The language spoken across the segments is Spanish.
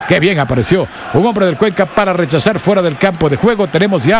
Qué bien apareció un hombre del Cuenca para rechazar fuera del campo de juego. Tenemos ya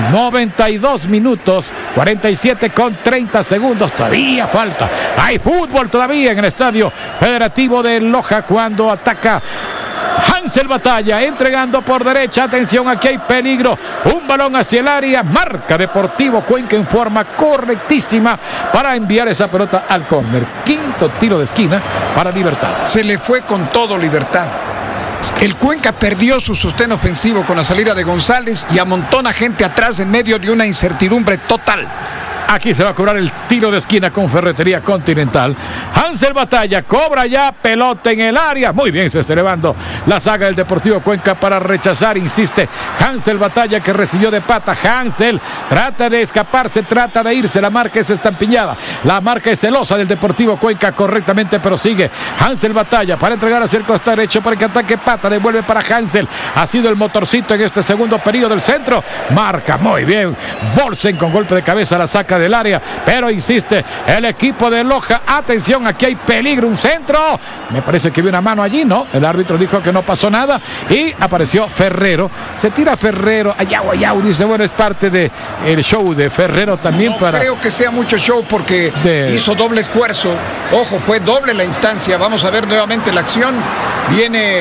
92 minutos, 47 con 30 segundos. Todavía falta. Hay fútbol todavía en el Estadio Federativo de Loja cuando ataca Hansel Batalla, entregando por derecha. Atención, aquí hay peligro. Un balón hacia el área. Marca Deportivo Cuenca en forma correctísima para enviar esa pelota al córner. Quinto tiro de esquina para Libertad. Se le fue con todo Libertad. El Cuenca perdió su sostén ofensivo con la salida de González y amontona gente atrás en medio de una incertidumbre total. Aquí se va a cobrar el tiro de esquina con Ferretería Continental. Hansel Batalla cobra ya, pelota en el área. Muy bien, se está elevando la saga del Deportivo Cuenca para rechazar. Insiste Hansel Batalla, que recibió de pata. Hansel trata de escaparse, trata de irse. La marca es estampiñada. La marca es celosa del Deportivo Cuenca correctamente, pero sigue Hansel Batalla para entregar hacia el costado derecho para que ataque Pata. Devuelve para Hansel. Ha sido el motorcito en este segundo periodo del centro. Marca muy bien Bolsen con golpe de cabeza, la saca del área, pero insiste el equipo de Loja. Atención, aquí hay peligro, un centro. Me parece que vi una mano allí, ¿no? El árbitro dijo que no pasó nada y apareció Ferrero. Se tira Ferrero, ayau, dice, bueno, es parte del show de Ferrero también. No creo que sea mucho show porque hizo doble esfuerzo. Ojo, fue doble la instancia. Vamos a ver nuevamente la acción. Viene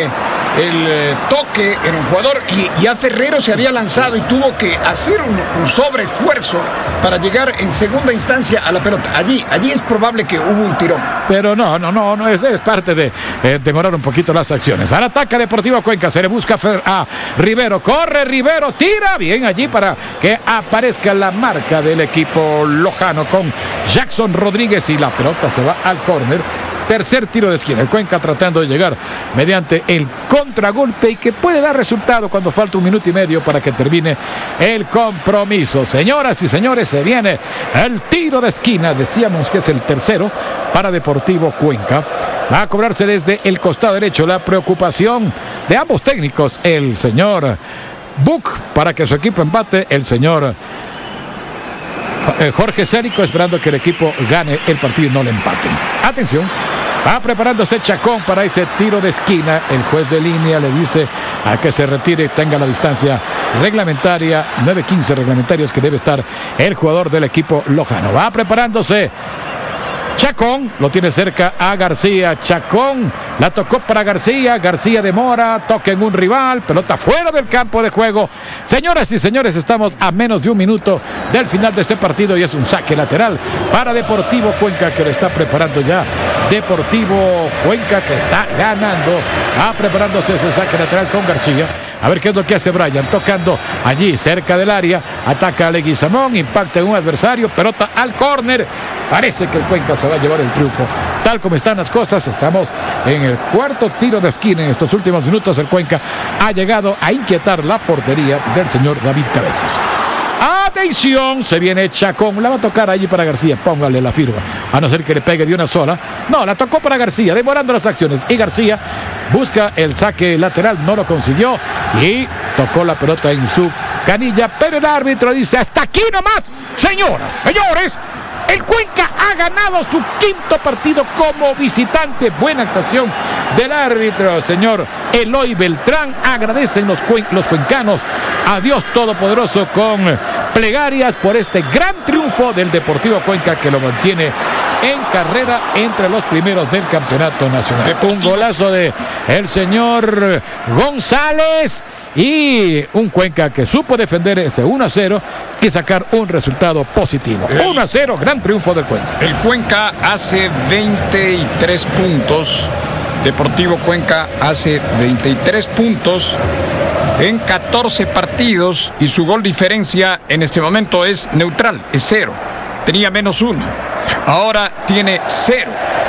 el toque en un jugador y ya Ferrero se había lanzado y tuvo que hacer un sobreesfuerzo para llegar en segunda instancia a la pelota. Allí es probable que hubo un tirón. Pero no, es parte de demorar un poquito las acciones. Ahora ataca Deportivo Cuenca, se le busca a Rivero, corre Rivero, tira bien allí para que aparezca la marca del equipo lojano con Jackson Rodríguez y la pelota se va al córner. Tercer tiro de esquina, el Cuenca tratando de llegar mediante el contragolpe y que puede dar resultado cuando falta 1 minuto y medio para que termine el compromiso. Señoras y señores, se viene el tiro de esquina, decíamos que es el tercero para Deportivo Cuenca. Va a cobrarse desde el costado derecho. La preocupación de ambos técnicos, el señor Buc para que su equipo empate, el señor Jorge Cérico esperando que el equipo gane el partido y no le empaten. Atención, va preparándose Chacón para ese tiro de esquina. El juez de línea le dice a que se retire y tenga la distancia reglamentaria, 9:15 reglamentarios que debe estar el jugador del equipo lojano. Va preparándose Chacón, lo tiene cerca a García. Chacón la tocó para García. García demora, toca en un rival, pelota fuera del campo de juego. Señoras y señores, estamos a menos de 1 minuto del final de este partido y es un saque lateral para Deportivo Cuenca, que lo está preparando ya. Deportivo Cuenca, que está ganando. Va preparándose ese saque lateral con García. A ver qué es lo que hace Brian, tocando allí cerca del área. Ataca a Leguizamón, impacta en un adversario, pelota al córner. Parece que el Cuenca se va a llevar el triunfo. Tal como están las cosas, estamos en el cuarto tiro de esquina. En estos últimos minutos el Cuenca ha llegado a inquietar la portería del señor David Cabezas. Atención, se viene Chacón, la va a tocar allí para García, póngale la firma, a no ser que le pegue de una sola. No, la tocó para García, demorando las acciones, y García busca el saque lateral, no lo consiguió y tocó la pelota en su canilla, pero el árbitro dice: hasta aquí nomás, señoras, señores. El Cuenca ha ganado su 5º partido como visitante. Buena actuación del árbitro, señor Eloy Beltrán. Agradecen los cuencanos a Dios Todopoderoso con plegarias por este gran triunfo del Deportivo Cuenca, que lo mantiene en carrera entre los primeros del campeonato nacional. Un golazo de el señor González y un Cuenca que supo defender ese 1-0 y sacar un resultado positivo. 1-0, gran triunfo del Cuenca. El Cuenca hace 23 puntos. Deportivo Cuenca hace 23 puntos en 14 partidos y su gol diferencia en este momento es neutral, es 0. Tenía -1, ahora tiene 0.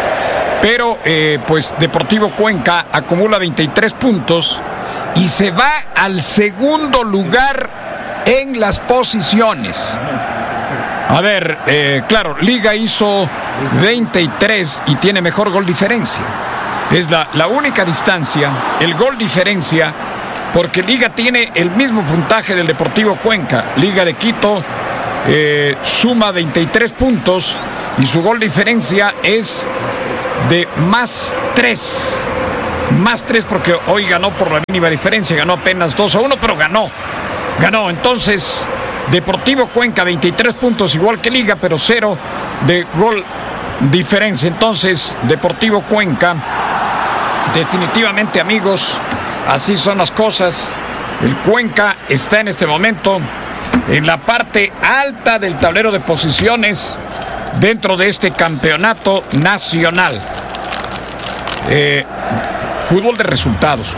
Pero pues Deportivo Cuenca acumula 23 puntos y se va al segundo lugar en las posiciones. A ver, claro, Liga hizo 23 y tiene mejor gol diferencia. Es la única distancia, el gol diferencia, porque Liga tiene el mismo puntaje del Deportivo Cuenca. Liga de Quito suma 23 puntos y su gol diferencia es de +3. más 3 porque hoy ganó por la mínima diferencia, ganó apenas 2-1, pero ganó. Entonces, Deportivo Cuenca 23 puntos igual que Liga, pero 0 de gol diferencia. Entonces, Deportivo Cuenca, definitivamente, amigos, así son las cosas. El Cuenca está en este momento en la parte alta del tablero de posiciones dentro de este campeonato nacional. Fútbol de resultados.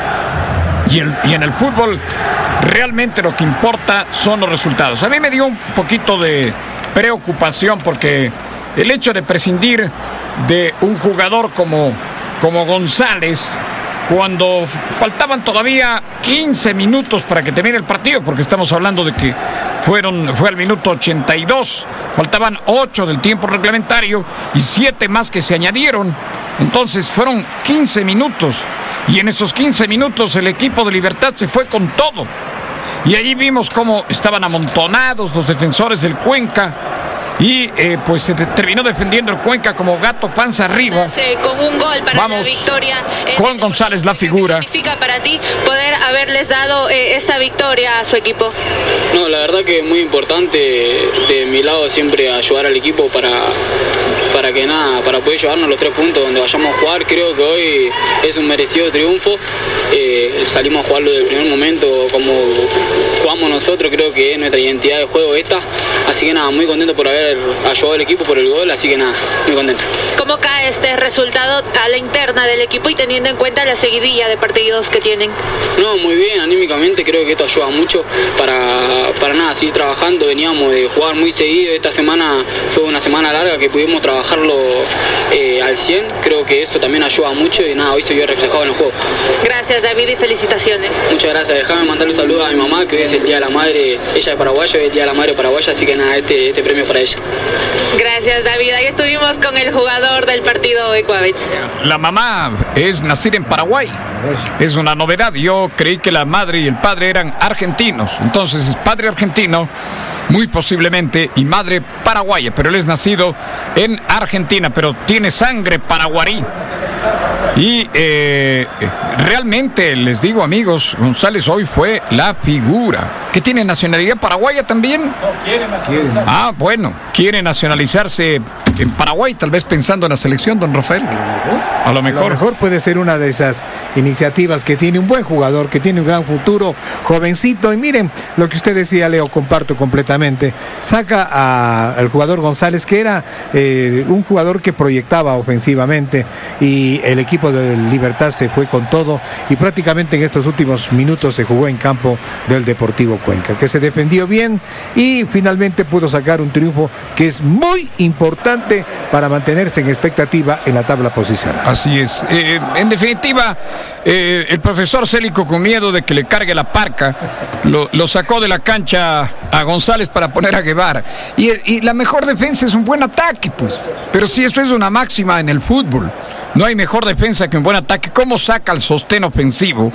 Y en el fútbol realmente lo que importa son los resultados. A mí me dio un poquito de preocupación porque el hecho de prescindir de un jugador como González, cuando faltaban todavía 15 minutos para que termine el partido, porque estamos hablando de que fue al minuto 82, faltaban 8 del tiempo reglamentario y 7 más que se añadieron. Entonces fueron 15 minutos y en esos 15 minutos el equipo de Libertad se fue con todo. Y allí vimos cómo estaban amontonados los defensores del Cuenca. Y pues se terminó defendiendo el Cuenca como gato panza arriba. Con un gol para la victoria. Con González la figura. ¿Qué significa para ti poder haberles dado esa victoria a su equipo? No, la verdad que es muy importante de mi lado siempre ayudar al equipo para poder llevarnos los 3 puntos donde vayamos a jugar. Creo que hoy es un merecido triunfo. Salimos a jugarlo desde el primer momento como jugamos nosotros, creo que es nuestra identidad de juego esta. Así que nada, muy contento por haber ayudado al equipo por el gol, así que nada, muy contento. ¿Cómo cae este resultado a la interna del equipo y teniendo en cuenta la seguidilla de partidos que tienen? No, muy bien, anímicamente creo que esto ayuda mucho para nada, seguir trabajando. Veníamos de jugar muy seguido, esta semana fue una semana larga que pudimos trabajarlo al 100, creo que eso también ayuda mucho y nada, hoy se vio reflejado en el juego. Gracias, David, y felicitaciones. Muchas gracias, déjame mandarle un saludo a mi mamá, que hoy es el Día de la Madre, ella es paraguaya, hoy es el Día de la Madre paraguaya, así que nada, este premio para ella. Gracias, David. Ahí estuvimos con el jugador del partido Ecuavit. La mamá es nacida en Paraguay. Es una novedad. Yo creí que la madre y el padre eran argentinos. Entonces es padre argentino, muy posiblemente, y madre paraguaya. Pero él es nacido en Argentina, pero tiene sangre paraguarí. Y realmente, les digo, amigos, González hoy fue la figura. ¿Que tiene nacionalidad paraguaya también? No, quiere nacionalizarse. Ah, bueno, quiere nacionalizarse en Paraguay, tal vez pensando en la selección, don Rafael. A lo mejor puede ser una de esas iniciativas que tiene un buen jugador, que tiene un gran futuro, jovencito. Y miren, lo que usted decía, Leo, comparto completamente. Saca al jugador González, que era un jugador que proyectaba ofensivamente, y el equipo de Libertad se fue con todo y prácticamente en estos últimos minutos se jugó en campo del Deportivo Cuenca, que se defendió bien y finalmente pudo sacar un triunfo que es muy importante para mantenerse en expectativa en la tabla posicional. Así es. En definitiva, el profesor Célico, con miedo de que le cargue la parca, lo sacó de la cancha a González para poner a Guevara. Y la mejor defensa es un buen ataque, pues. Pero si eso es una máxima en el fútbol. No hay mejor defensa que un buen ataque. ¿Cómo saca el sostén ofensivo?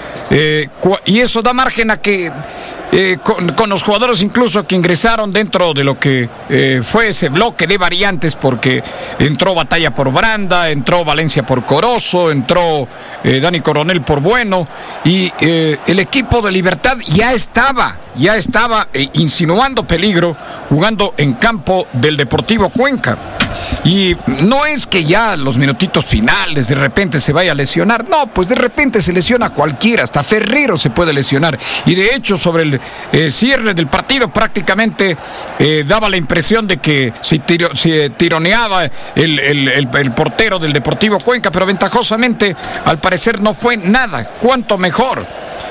Y eso da margen a que con los jugadores incluso que ingresaron dentro de lo que fue ese bloque de variantes, porque entró Batalla por Branda, entró Valencia por Corozo, entró Dani Coronel por Bueno, y el equipo de Libertad ya estaba insinuando peligro jugando en campo del Deportivo Cuenca. Y no es que ya los minutitos finales de repente se vaya a lesionar, no, pues de repente se lesiona cualquiera, hasta Ferrero se puede lesionar. Y de hecho, sobre el cierre del partido prácticamente daba la impresión de que se tironeaba el portero del Deportivo Cuenca, pero ventajosamente al parecer no fue nada. Cuánto mejor,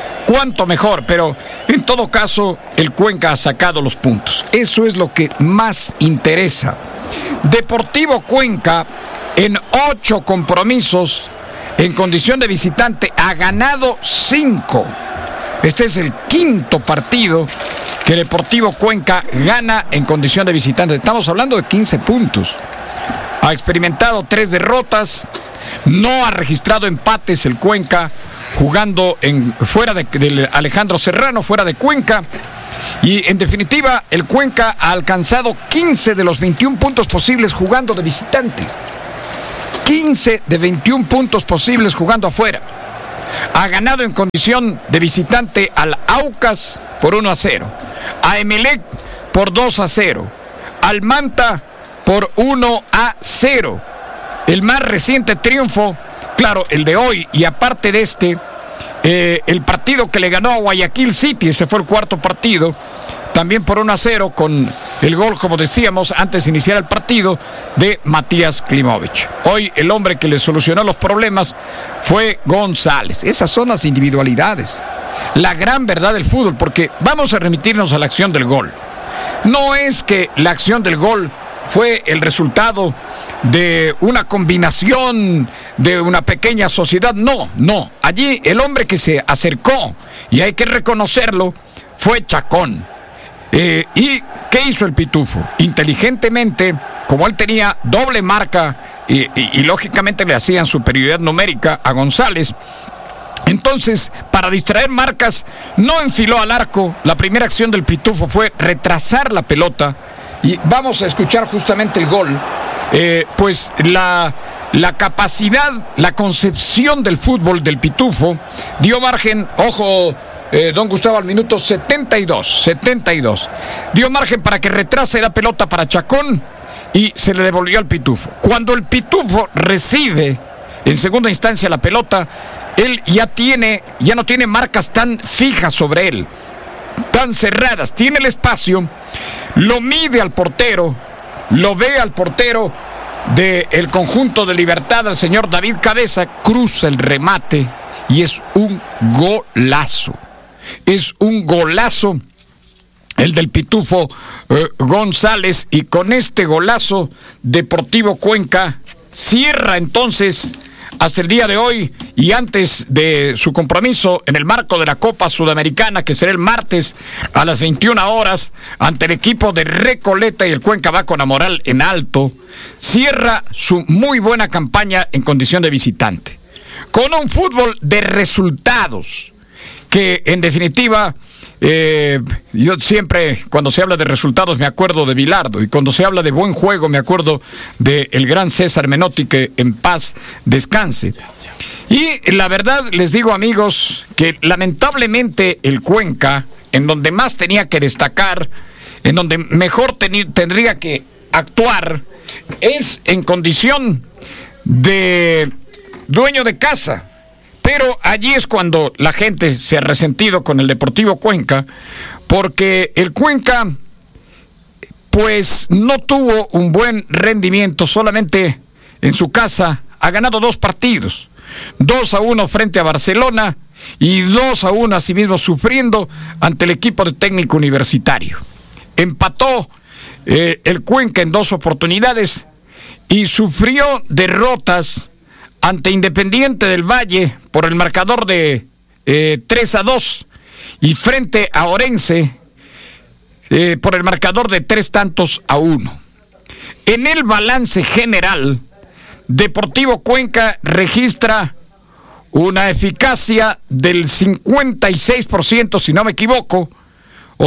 pero en todo caso el Cuenca ha sacado los puntos. Eso es lo que más interesa. Deportivo Cuenca, en 8 compromisos en condición de visitante, ha ganado 5. Este es el 5º partido que Deportivo Cuenca gana en condición de visitante. Estamos hablando de 15 puntos. Ha experimentado 3 derrotas, no ha registrado empates el Cuenca, jugando fuera de Alejandro Serrano, fuera de Cuenca. Y en definitiva, el Cuenca ha alcanzado 15 de los 21 puntos posibles jugando de visitante. 15 de 21 puntos posibles jugando afuera. Ha ganado en condición de visitante al Aucas por 1-0, a Emelec por 2-0, al Manta por 1-0. El más reciente triunfo, claro, el de hoy, y aparte de este, el partido que le ganó a Guayaquil City, ese fue el cuarto partido, también por 1-0, con el gol, como decíamos, antes de iniciar el partido, de Matías Klimovic. Hoy el hombre que le solucionó los problemas fue González. Esas son las individualidades, la gran verdad del fútbol, porque vamos a remitirnos a la acción del gol. No es que la acción del gol fue el resultado de una combinación de una pequeña sociedad. No. Allí el hombre que se acercó, y hay que reconocerlo, fue Chacón. ¿Y qué hizo el Pitufo? Inteligentemente, como él tenía doble marca y lógicamente le hacían superioridad numérica a González, entonces, para distraer marcas, no enfiló al arco. La primera acción del Pitufo fue retrasar la pelota. Y vamos a escuchar justamente el gol. Pues la capacidad, la concepción del fútbol del Pitufo dio margen, ojo, don Gustavo, al minuto 72, dio margen para que retrase la pelota para Chacón y se le devolvió al Pitufo. Cuando el Pitufo recibe en segunda instancia la pelota, él ya no tiene marcas tan fijas sobre él, tan cerradas, tiene el espacio, lo mide al portero, lo ve al portero del conjunto de Libertad, al señor David Cabeza, cruza el remate y es un golazo. Es un golazo el del Pitufo González, y con este golazo Deportivo Cuenca cierra entonces hasta el día de hoy, y antes de su compromiso en el marco de la Copa Sudamericana, que será el martes a las 21 horas ante el equipo de Recoleta, y el Cuenca va con la moral en alto, cierra su muy buena campaña en condición de visitante, con un fútbol de resultados que en definitiva, yo siempre cuando se habla de resultados me acuerdo de Bilardo, y cuando se habla de buen juego me acuerdo del gran César Menotti, que en paz descanse. Y la verdad les digo, amigos, que lamentablemente el Cuenca, en donde más tenía que destacar, en donde mejor tendría que actuar, es en condición de dueño de casa. Pero allí es cuando la gente se ha resentido con el Deportivo Cuenca, porque el Cuenca pues no tuvo un buen rendimiento. Solamente en su casa ha ganado 2 partidos, 2-1 frente a Barcelona y 2-1 asimismo sufriendo ante el equipo de Técnico Universitario. Empató el Cuenca en 2 oportunidades y sufrió derrotas ante Independiente del Valle por el marcador de 3-2 y frente a Orense por el marcador de 3-1. En el balance general, Deportivo Cuenca registra una eficacia del 56%, si no me equivoco, o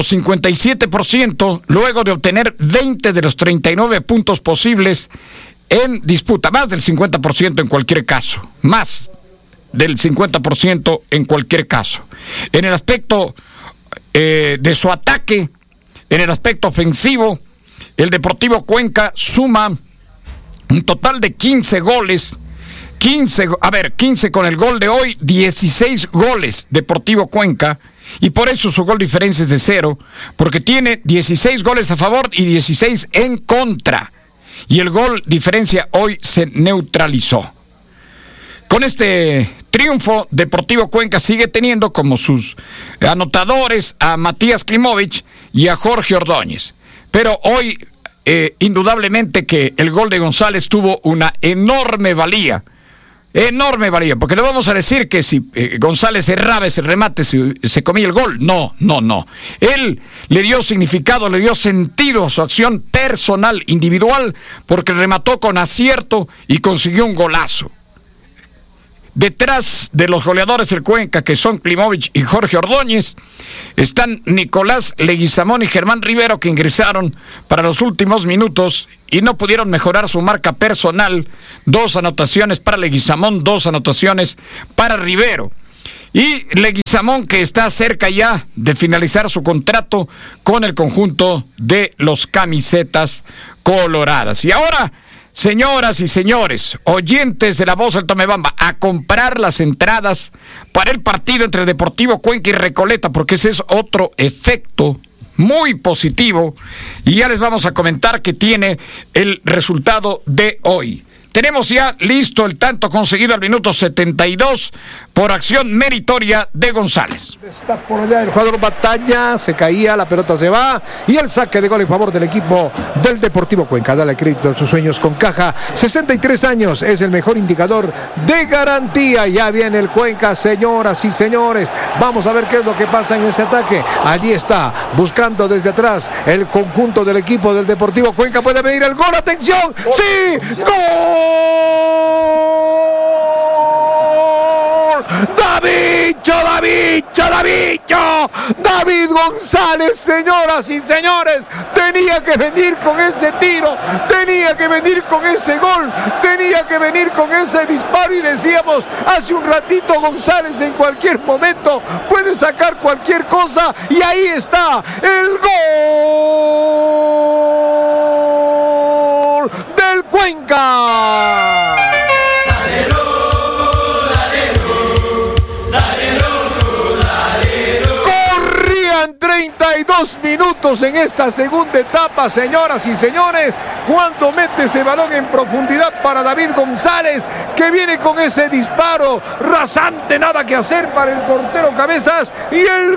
57%, luego de obtener 20 de los 39 puntos posibles en disputa, más del 50% en cualquier caso, más del 50% en cualquier caso. En el aspecto de su ataque, en el aspecto ofensivo, el Deportivo Cuenca suma un total de 15 goles, 15 con el gol de hoy, 16 goles Deportivo Cuenca, y por eso su gol diferencia es de 0, porque tiene 16 goles a favor y 16 en contra. Y el gol diferencia hoy se neutralizó. Con este triunfo, Deportivo Cuenca sigue teniendo como sus anotadores a Matías Klimovic y a Jorge Ordóñez. Pero hoy, indudablemente que el gol de González tuvo una enorme valía, porque le vamos a decir que si González erraba ese remate se comía el gol. No. Él le dio significado, le dio sentido a su acción personal, individual, porque remató con acierto y consiguió un golazo. Detrás de los goleadores del Cuenca, que son Klimovic y Jorge Ordóñez, están Nicolás Leguizamón y Germán Rivero, que ingresaron para los últimos minutos y no pudieron mejorar su marca personal. 2 anotaciones para Leguizamón, 2 anotaciones para Rivero. Y Leguizamón, que está cerca ya de finalizar su contrato con el conjunto de los Camisetas Coloradas. Y ahora, señoras y señores, oyentes de La Voz del Tomebamba, a comprar las entradas para el partido entre Deportivo Cuenca y Recoleta, porque ese es otro efecto muy positivo. Y ya les vamos a comentar que tiene el resultado de hoy. Tenemos ya listo el tanto conseguido al minuto 72 por acción meritoria de González. Está por allá el jugador Batalla, se caía, la pelota se va y el saque de gol en favor del equipo del Deportivo Cuenca. Dale crédito a sus sueños con Caja. 63 años es el mejor indicador de garantía. Ya viene el Cuenca, señoras y señores. Vamos a ver qué es lo que pasa en ese ataque. Allí está, buscando desde atrás el conjunto del equipo del Deportivo Cuenca. Puede venir el gol, atención. ¡Sí! ¡Gol! David González, señoras y señores, tenía que venir con ese tiro, tenía que venir con ese gol, tenía que venir con ese disparo. Y decíamos hace un ratito, González en cualquier momento puede sacar cualquier cosa, y ahí está el gol del Cuenca. Corrían 32 minutos en esta segunda etapa, señoras y señores, cuando mete ese balón en profundidad para David González, que viene con ese disparo rasante, nada que hacer para el portero Cabezas, y el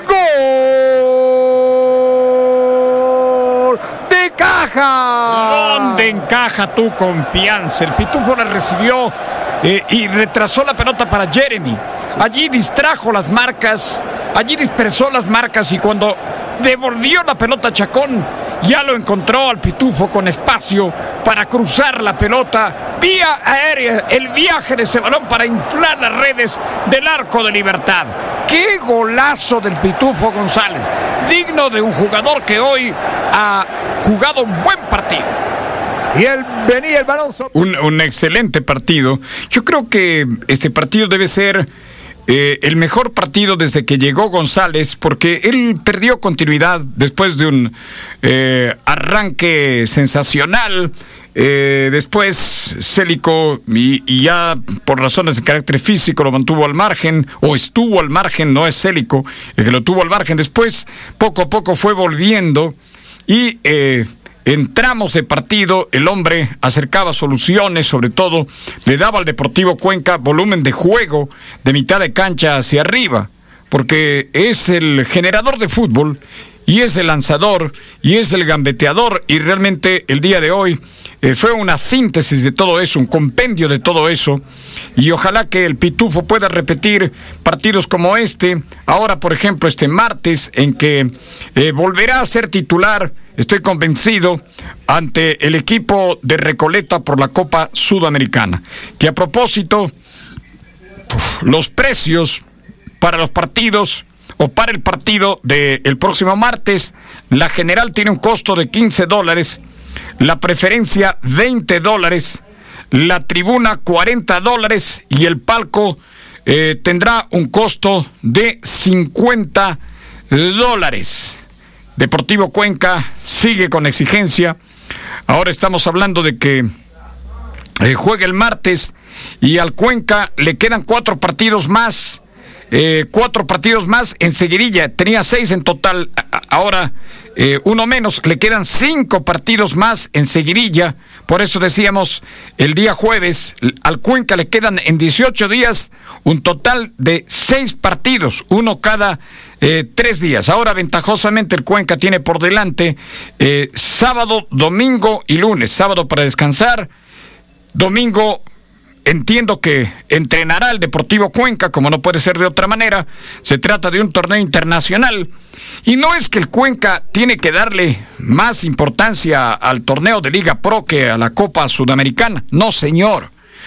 gol de Caja. ¿Dónde encaja tu confianza? El Pitufo la recibió y retrasó la pelota para Jeremy. Allí distrajo las marcas, allí dispersó las marcas, y cuando devolvió la pelota a Chacón, ya lo encontró al Pitufo con espacio para cruzar la pelota vía aérea. El viaje de ese balón para inflar las redes del Arco de Libertad. ¡Qué golazo del Pitufo González! Digno de un jugador que hoy ha jugado un buen partido. Y venía el balón. Un excelente partido. Yo creo que este partido debe ser el mejor partido desde que llegó González, porque él perdió continuidad después de un arranque sensacional. Después Célico, y ya por razones de carácter físico, lo mantuvo al margen, o estuvo al margen, no es Célico el que lo tuvo al margen. Después, poco a poco fue volviendo, y en tramos de partido el hombre acercaba soluciones, sobre todo le daba al Deportivo Cuenca volumen de juego de mitad de cancha hacia arriba, porque es el generador de fútbol, y es el lanzador, y es el gambeteador, y realmente el día de hoy fue una síntesis de todo eso, un compendio de todo eso, y ojalá que el Pitufo pueda repetir partidos como este, ahora por ejemplo este martes, en que volverá a ser titular, estoy convencido, ante el equipo de Recoleta por la Copa Sudamericana. Que a propósito, los precios para los partidos, o para el partido del próximo martes, la general tiene un costo de $15, la preferencia $20, la tribuna $40, y el palco tendrá un costo de $50. Deportivo Cuenca sigue con exigencia. Ahora estamos hablando de que juega el martes, y al Cuenca le quedan 4 partidos más. 4 partidos más en seguidilla. Tenía 6 en total, ahora uno menos. Le quedan 5 partidos más en seguidilla. Por eso decíamos el día jueves, al Cuenca le quedan en 18 días un total de 6 partidos, uno cada 3 días. Ahora ventajosamente el Cuenca tiene por delante sábado, domingo y lunes. Sábado para descansar, domingo entiendo que entrenará el Deportivo Cuenca, como no puede ser de otra manera. Se trata de un torneo internacional, y no es que el Cuenca tiene que darle más importancia al torneo de Liga Pro que a la Copa Sudamericana. No, señor.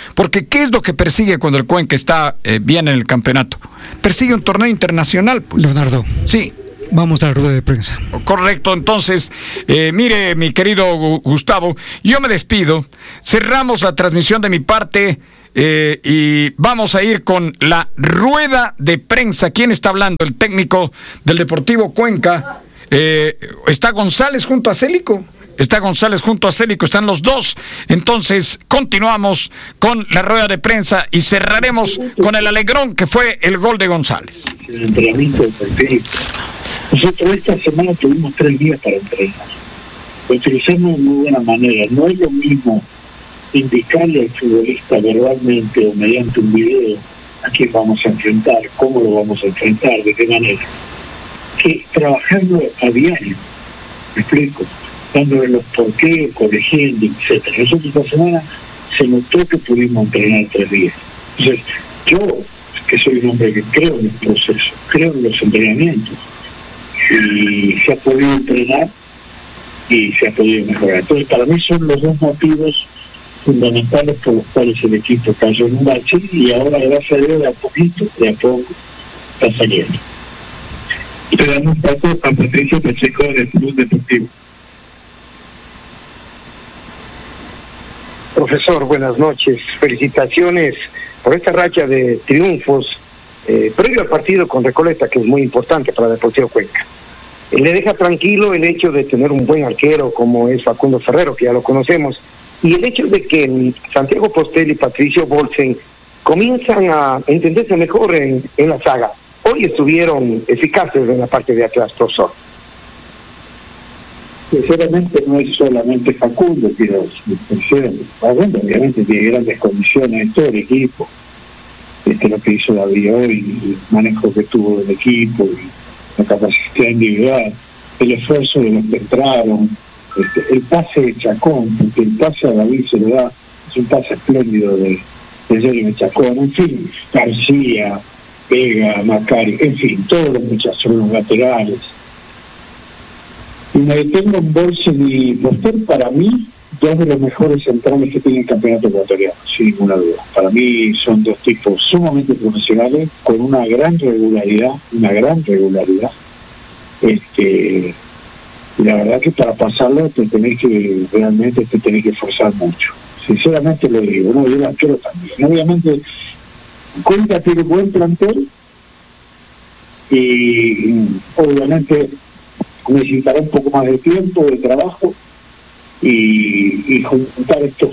Porque ¿qué es lo que persigue cuando el Cuenca está bien en el campeonato? Persigue un torneo internacional, pues. Leonardo. Sí. Vamos a la rueda de prensa. Correcto, entonces, mire, mi querido Gustavo, yo me despido, cerramos la transmisión de mi parte y vamos a ir con la rueda de prensa. ¿Quién está hablando? El técnico del Deportivo Cuenca. Está González junto a Célico. Están los dos. Entonces, continuamos con la rueda de prensa y cerraremos con el alegrón que fue el gol de González. El entrenamiento deportivo. Nosotros esta semana tuvimos 3 días para entrenar. Lo utilizamos de muy buena manera. No es lo mismo indicarle al futbolista verbalmente o mediante un video a quién vamos a enfrentar, cómo lo vamos a enfrentar, de qué manera, que trabajarlo a diario. ¿Me explico? Dándole los porqués, corrigiendo, etcétera. Nosotros esta semana se notó que pudimos entrenar 3 días. Entonces, yo, que soy un hombre que creo en el proceso, creo en los entrenamientos, y se ha podido entrenar y se ha podido mejorar. Entonces, para mí son los 2 motivos fundamentales por los cuales el equipo cayó en un bache y ahora, gracias a Dios, de a poco está saliendo. Y te damos un paso a Patricio Pacheco del Club Deportivo. Profesor, buenas noches. Felicitaciones por esta racha de triunfos previo al partido con Recoleta, que es muy importante para Deportivo Cuenca. Le deja tranquilo el hecho de tener un buen arquero como es Facundo Ferrero, que ya lo conocemos, y el hecho de que Santiago Postel y Patricio Bolsen comienzan a entenderse mejor en la saga. Hoy estuvieron eficaces en la parte de atrás, profesor. Sinceramente no es solamente Facundo que Facundo obviamente tiene grandes condiciones en todo el equipo, lo que hizo David hoy, el manejo que tuvo del equipo y la capacidad individual, el esfuerzo de los que entraron, el pase de Chacón, porque el pase a David se le da, es un pase espléndido de Jeremy Chacón, en fin, García, Vega, Macari, en fin, todos los muchachos, los laterales. Y me detengo en Bolsen y Postel, para mí, 2 de los mejores centrales que tiene el campeonato ecuatoriano, sin ninguna duda. Para mí son 2 tipos sumamente profesionales, con una gran regularidad. Y la verdad que para pasarlo te tenés que esforzar mucho. Sinceramente lo digo, ¿no? Y el arquero también. Obviamente, Cuenca tiene buen plantel y obviamente necesitará un poco más de tiempo, de trabajo y juntar estos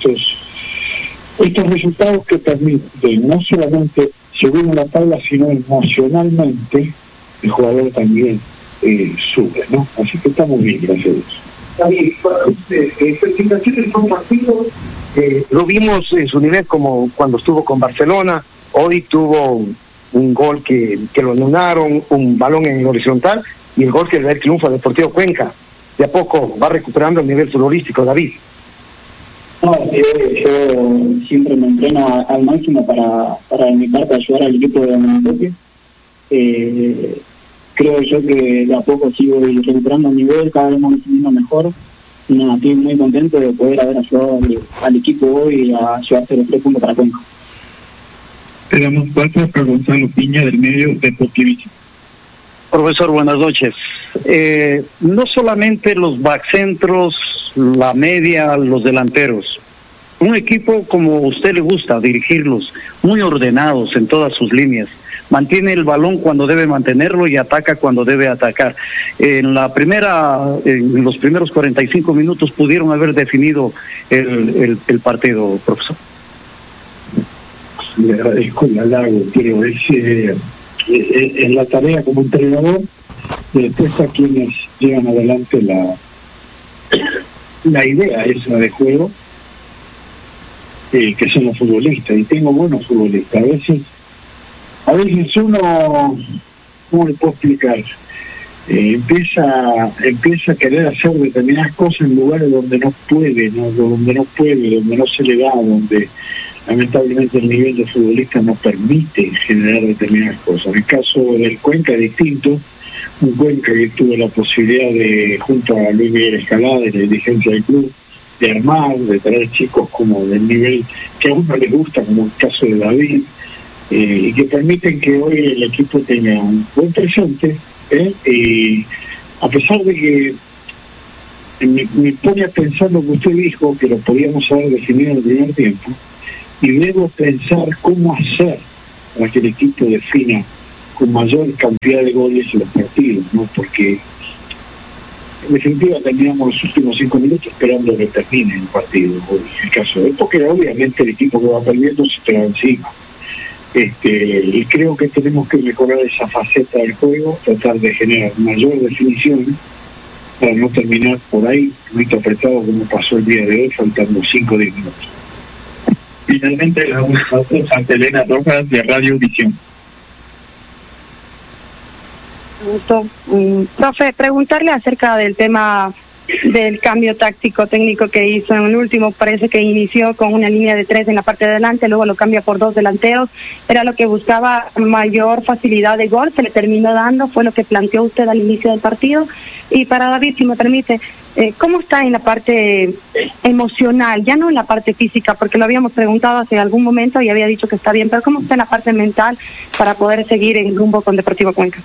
resultados que permiten no solamente subir en la tabla, sino emocionalmente el jugador también sube, ¿no? Así que estamos bien, gracias a Dios. Felicitaciones por un partido. Lo vimos en su nivel como cuando estuvo con Barcelona. Hoy tuvo un gol que lo anularon, un balón en horizontal y el gol que le da el triunfo a Deportivo Cuenca. De a poco va recuperando el nivel futbolístico, David. No, yo siempre me entreno al máximo para mi parte ayudar al equipo de mi toque. Creo yo que de a poco sigo recuperando el nivel, cada vez vamos siendo mejor. Y nada, estoy muy contento de poder haber ayudado al equipo hoy a llevarse los 3 puntos para Cuenca. Le damos paso a Gonzalo Piña del medio Deportivísimo. Profesor, buenas noches. No solamente los backcentros, la media, los delanteros. Un equipo como a usted le gusta dirigirlos, muy ordenados en todas sus líneas. Mantiene el balón cuando debe mantenerlo y ataca cuando debe atacar. En los primeros 45 minutos pudieron haber definido el partido, profesor. Le agradezco el halago, quiero decir, en la tarea como entrenador, después a quienes llevan adelante la idea esa de juego, que son los futbolistas, y tengo buenos futbolistas. A veces uno, ¿cómo le puedo explicar? Empieza a querer hacer determinadas cosas en lugares donde no puede, donde no se le da, donde lamentablemente el nivel de futbolista no permite generar determinadas cosas. En el caso del Cuenca es distinto, un Cuenca que tuvo la posibilidad de, junto a Luis Miguel Escalada, de la dirigencia del club, de armar, de traer chicos como del nivel que a uno les gusta, como el caso de David, y que permiten que hoy el equipo tenga un buen presente, y a pesar de que me pone a pensar lo que usted dijo, que lo podíamos haber definido en el primer tiempo, y debo pensar cómo hacer para que el equipo defina con mayor cantidad de goles en los partidos, ¿no? Porque en definitiva terminamos los últimos 5 minutos esperando que termine el partido, en el caso de, porque obviamente el equipo que va perdiendo se te va encima. Y creo que tenemos que mejorar esa faceta del juego, tratar de generar mayor definición para no terminar por ahí muy apretado como pasó el día de hoy, faltando 5 o 10 minutos. Finalmente, la Santa Elena Rojas de Radio Visión. Profe, preguntarle acerca del tema del cambio táctico técnico que hizo en el último. Parece que inició con una línea de 3 en la parte de adelante, luego lo cambia por 2 delanteros. Era lo que buscaba, mayor facilidad de gol, se le terminó dando, fue lo que planteó usted al inicio del partido. Y para David, si me permite, ¿cómo está en la parte emocional? Ya no en la parte física, porque lo habíamos preguntado hace algún momento y había dicho que está bien, pero ¿cómo está en la parte mental para poder seguir en rumbo con Deportivo Cuenca?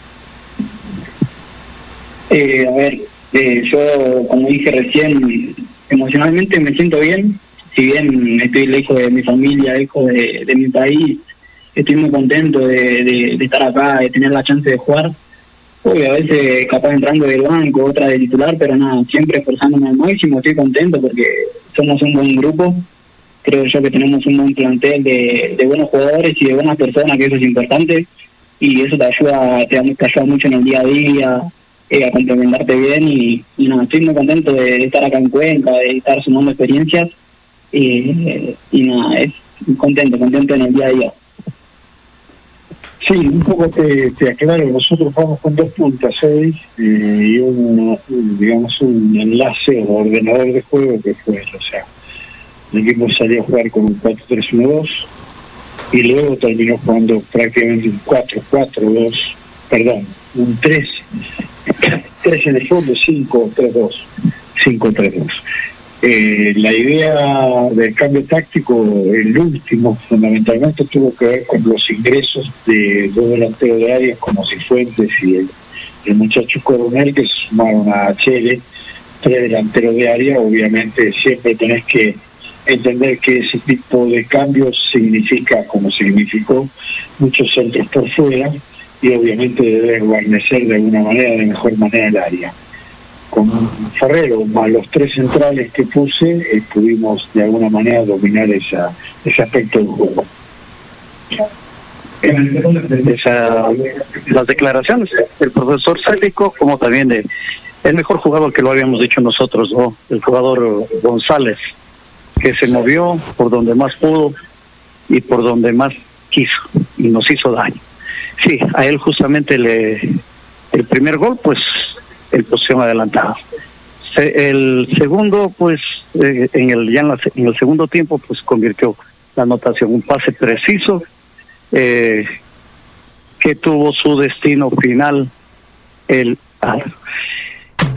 Yo, como dije recién, emocionalmente me siento bien. Si bien estoy lejos de mi familia, lejos de mi país, estoy muy contento de estar acá, de tener la chance de jugar. Hoy a veces capaz entrando del banco, otra de titular, pero nada, siempre esforzándome al máximo. Estoy contento porque somos un buen grupo. Creo yo que tenemos un buen plantel de buenos jugadores y de buenas personas, que eso es importante. Y eso te ayuda mucho en el día a día, a complementarte bien. Y nada, estoy muy contento de estar acá en Cuenca, de estar sumando experiencias. Y nada, es contento en el día a día. Sí, un poco te aclaro, nosotros vamos con 2 puntas 6 y un enlace o ordenador de juego que fue, o sea, el equipo salió a jugar con un 4-3-1-2 y luego terminó jugando prácticamente un 4-4-2, perdón, un 3 en el fondo, 5-3-2, 5-3-2. La idea del cambio táctico, el último, fundamentalmente tuvo que ver con los ingresos de 2 delanteros de área como Cifuentes y el muchacho Coronel, que se sumaron a Chile, 3 delanteros de área. Obviamente siempre tenés que entender que ese tipo de cambios significa, como significó, muchos centros por fuera y obviamente debe guarnecer de alguna manera, de mejor manera el área. Con Ferrero, más los 3 centrales que puse, pudimos de alguna manera dominar ese aspecto del juego. Las declaraciones del profesor Célico, como también de el mejor jugador, que lo habíamos dicho nosotros, ¿no? El jugador González, que se movió por donde más pudo y por donde más quiso y nos hizo daño. Sí, a él justamente el primer gol, pues el posición adelantada. El segundo, pues en el segundo tiempo, pues convirtió la anotación, un pase preciso que tuvo su destino final